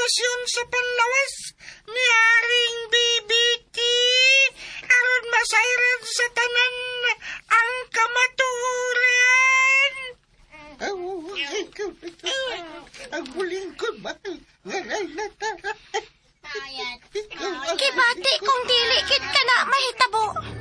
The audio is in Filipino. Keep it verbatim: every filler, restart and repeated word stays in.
promosyon sa panlawas ni Haring B B T aron masayran sa tanan ang kamaturan. Ang bulingkod ba? Kibati kung dili kit ka na mahitabo.